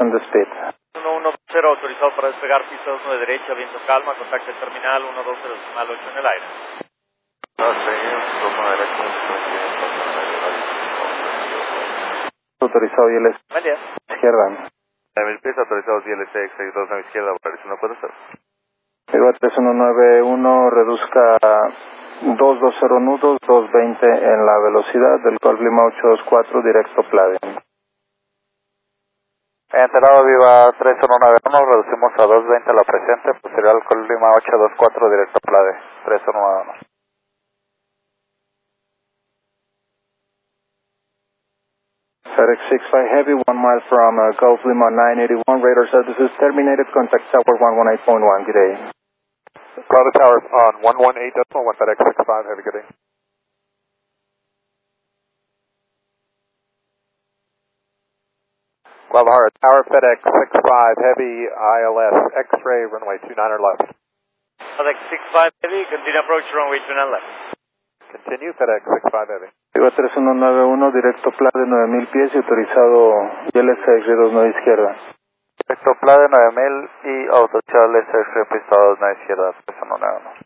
the speed. 110 autorizado para despegar, pista 2 de derecha, viento calma, contacto terminal 120.8 en el aire. Autorizado ILS Buen día. izquierda. 9,000 pies autorizados ILC 629 izquierda, operación no puede ser. Viva 3191, reduzca 220 nudos, 220 en la velocidad del Golf Lima 824, directo Plade. Enterado Viva 3191, reducimos a 220 la presente, posterior al Golf Lima 824, directo Plade, 3191. FedEx 65 Heavy, 1 mile from Golf Lima 981, radar services terminated, contact tower 118.1, good day. Private Tower on 118.1, FedEx 65, have a good day. Guadalajara Tower, FedEx 65, Heavy, ILS, X-ray, runway 29 left. FedEx 65 Heavy, continue approach runway 29 left. Continue, FedEx 65 Heavy. Viva 3191, directo Plade 9000 pies y autorizado ILS 629 izquierda. Directo Plade 9000 y autorizado ILS 629 izquierda, 3191.